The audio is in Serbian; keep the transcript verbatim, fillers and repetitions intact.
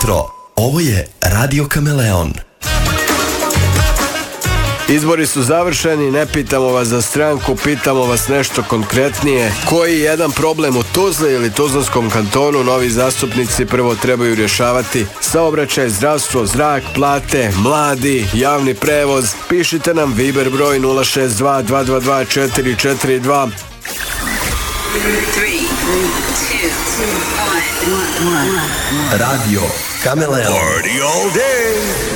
jutro. Ovo je Radio Kameleon. Izbori su završeni, ne pitamo vas za stranku, pitamo vas nešto konkretnije. Koji jedan problem u Tuzli ili Tuzlanskom kantonu novi zastupnici prvo trebaju rješavati? Saobraćaj, zdravstvo, zrak, plate, mladi, javni prevoz. Pišite nam Viber broj nula šest dva dva dva dva četiri četiri dva. Radio Kameleon. Party all day.